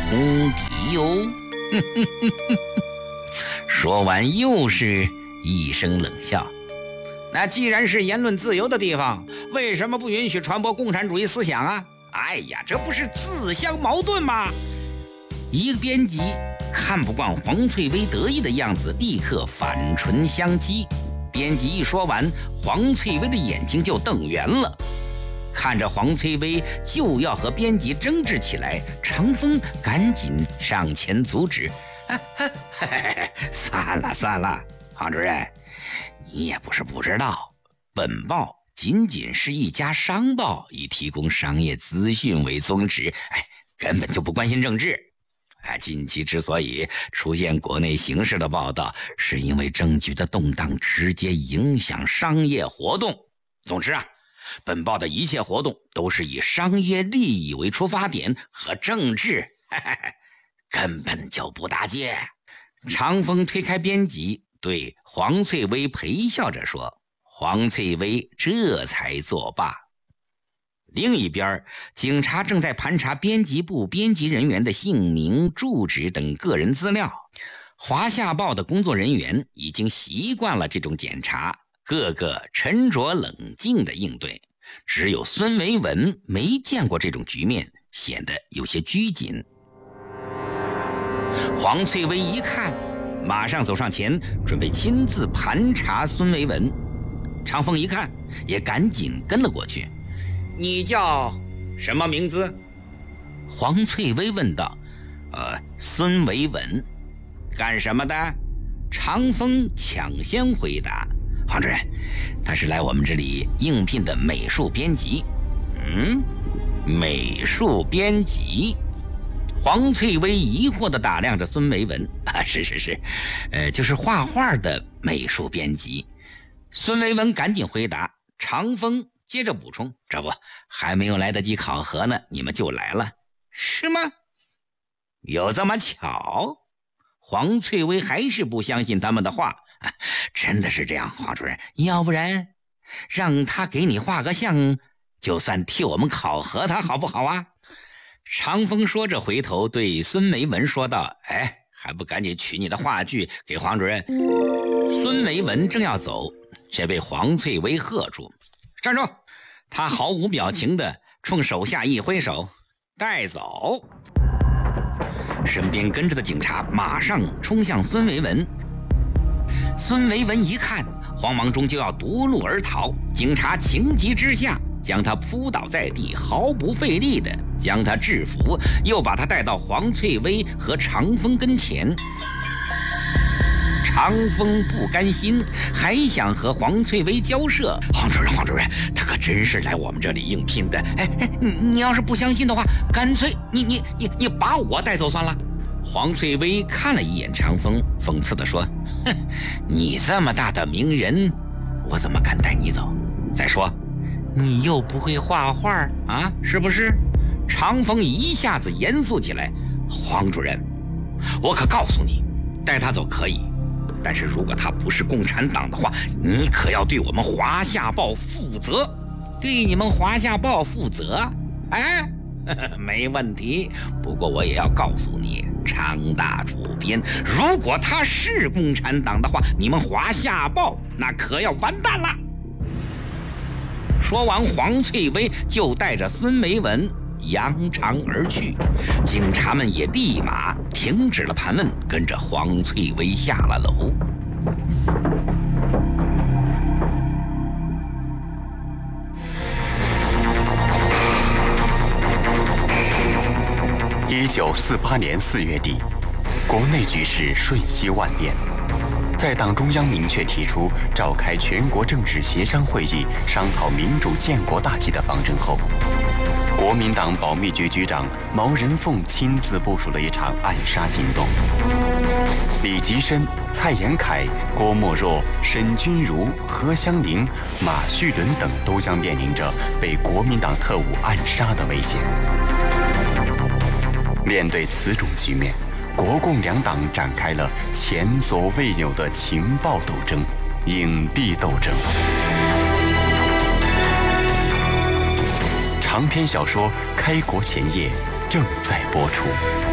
公敌哟。说完又是一声冷笑。那既然是言论自由的地方，为什么不允许传播共产主义思想啊？哎呀，这不是自相矛盾吗？一个编辑看不惯黄翠薇得意的样子，立刻反唇相讥。编辑一说完，黄翠薇的眼睛就瞪圆了。看着黄翠薇就要和编辑争执起来，长风赶紧上前阻止。算了，黄主任，你也不是不知道，本报仅仅是一家商报，以提供商业资讯为宗旨，根本就不关心政治。近期之所以出现国内形势的报道，是因为政局的动荡直接影响商业活动。总之本报的一切活动都是以商业利益为出发点，和政治根本就不搭界。长风推开编辑，对黄翠薇陪笑着说，黄翠薇这才作罢。另一边，警察正在盘查编辑部编辑人员的姓名、住址等个人资料。华夏报的工作人员已经习惯了这种检查，个个沉着冷静地应对。只有孙维文没见过这种局面，显得有些拘谨。黄翠薇一看，马上走上前，准备亲自盘查孙维文。长风一看，也赶紧跟了过去。你叫什么名字？黄翠薇问道。孙维文。干什么的？长风抢先回答。黄主任，他是来我们这里应聘的美术编辑。美术编辑？黄翠薇疑惑地打量着孙维文。是，就是画画的美术编辑。孙维文赶紧回答。长风接着补充，这不还没有来得及考核呢，你们就来了，是吗？有这么巧？黄翠薇还是不相信他们的话。真的是这样，黄主任，要不然让他给你画个像，就算替我们考核他，好不好啊？长风说着回头对孙维文说道，还不赶紧取你的话剧给黄主任？孙维文正要走，却被黄翠薇喝住。站住！他毫无表情地冲手下一挥手，带走。身边跟着的警察马上冲向孙维文。孙维文一看，慌忙中就要夺路而逃，警察情急之下将他扑倒在地，毫不费力地将他制服，又把他带到黄翠薇和长风跟前。长风不甘心，还想和黄翠薇交涉。黄主任，他可真是来我们这里应聘的。你要是不相信的话，干脆你把我带走算了。黄翠薇看了一眼长风，讽刺地说，你这么大的名人，我怎么敢带你走？再说你又不会画画啊，是不是？长风一下子严肃起来。黄主任，我可告诉你，带他走可以，但是如果他不是共产党的话，你可要对我们华夏报负责。对你们华夏报负责？没问题，不过我也要告诉你，常大主编，如果他是共产党的话，你们华夏报那可要完蛋了。说完，黄翠薇就带着孙维文扬长而去，警察们也立马停止了盘问，跟着黄翠薇下了楼。 1948年4月底，国内局势瞬息万变。在党中央明确提出召开全国政治协商会议，商讨民主建国大计的方针后，国民党保密局局长毛人凤亲自部署了一场暗杀行动。李吉深、蔡延闿、郭沫若、沈钧儒、何香凝、马叙伦等都将面临着被国民党特务暗杀的危险。面对此种局面，国共两党展开了前所未有的情报斗争、影帝斗争。长篇小说《开国前夜》正在播出。